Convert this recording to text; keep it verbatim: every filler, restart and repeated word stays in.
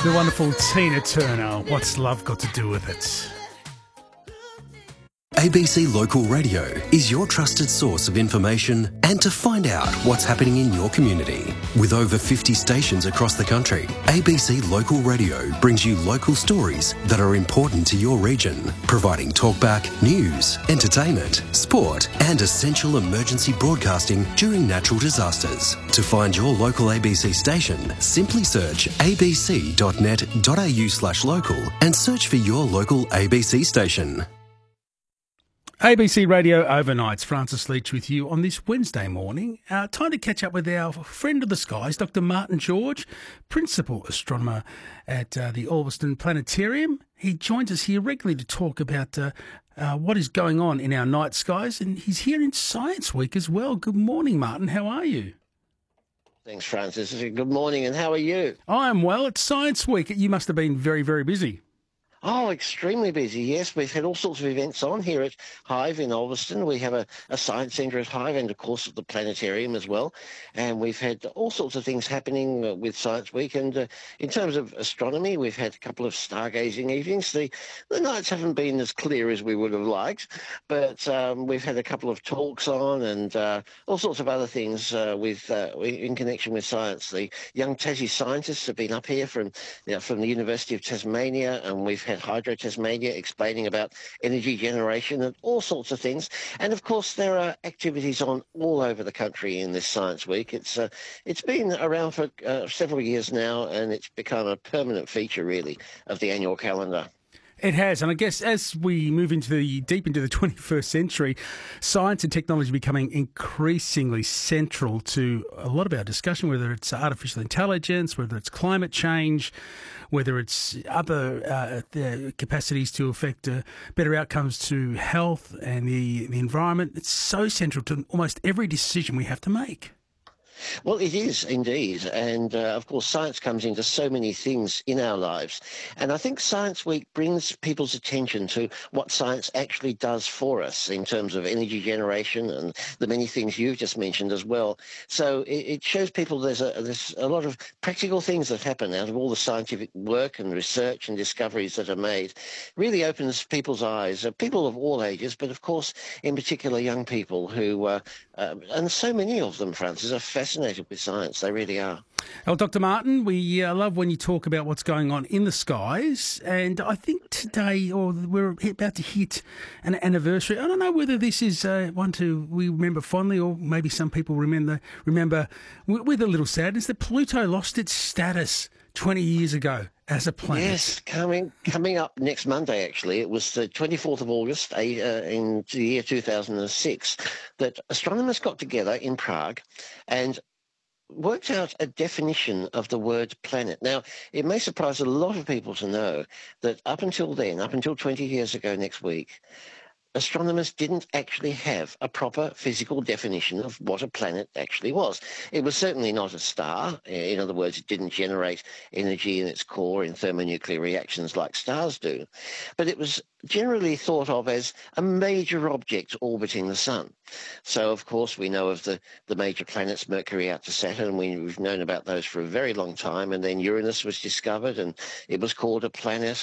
The wonderful Tina Turner. What's love got to do with it? A B C Local Radio is your trusted source of information and to find out what's happening in your community. With over fifty stations across the country, A B C Local Radio brings you local stories that are important to your region, providing talkback, news, entertainment, sport and essential emergency broadcasting during natural disasters. To find your local A B C station, simply search abc.net.au slash local and search for your local A B C station. A B C Radio Overnights, Francis Leach with you on this Wednesday morning. Uh, time to catch up with our friend of the skies, Doctor Martin George, Principal Astronomer at uh, the Alveston Planetarium. He joins us here regularly to talk about uh, uh, what is going on in our night skies, and he's here in Science Week as well. Good morning, Martin. How are you? Thanks, Francis. Good morning, and how are you? I'm well. It's Science Week. You must have been very, very busy. Oh, extremely busy, yes. We've had all sorts of events on here at Hive in Alveston. We have a, a science centre at Hive and, of course, at the planetarium as well. And we've had all sorts of things happening uh, with Science Week. And uh, in terms of astronomy, we've had a couple of stargazing evenings. The, the nights haven't been as clear as we would have liked, but um, we've had a couple of talks on and uh, all sorts of other things uh, with uh, in connection with science. The young Tassie scientists have been up here from, you know, from the University of Tasmania, and we've had Hydro Tasmania explaining about energy generation and all sorts of things. And of course, there are activities on all over the country in this Science Week. It's uh, it's been around for uh, several years now, and it's become a permanent feature, really, of the annual calendar. It has, and I guess as we move into the deep into the twenty-first century, science and technology becoming increasingly central to a lot of our discussion, whether it's artificial intelligence, whether it's climate change, whether it's other uh, the capacities to affect uh, better outcomes to health and the, the environment. It's so central to almost every decision we have to make. Well, it is indeed. And uh, of course, science comes into so many things in our lives. And I think Science Week brings people's attention to what science actually does for us in terms of energy generation and the many things you've just mentioned as well. So it, it shows people there's a, there's a lot of practical things that happen out of all the scientific work and research and discoveries that are made. Really opens people's eyes, uh, people of all ages, but of course, in particular, young people who, uh, uh, and so many of them, Francis, are fascinated fascinated with science. They really are. Well, Doctor Martin, we uh, love when you talk about what's going on in the skies, and I think today, or we're about to hit an anniversary. I don't know whether this is uh, one to we remember fondly, or maybe some people remember remember with a little sadness that Pluto lost its status twenty years ago as a planet. Yes, coming coming up next Monday, actually. It was the twenty-fourth of August uh, in the year two thousand six that astronomers got together in Prague and worked out a definition of the word planet. Now, it may surprise a lot of people to know that up until then, up until twenty years ago next week, astronomers didn't actually have a proper physical definition of what a planet actually was. It was certainly not a star. In other words, it didn't generate energy in its core in thermonuclear reactions like stars do. But it was generally thought of as a major object orbiting the sun. So, of course, we know of the, the major planets, Mercury out to Saturn. We, we've known about those for a very long time. And then Uranus was discovered, and it was called a planet.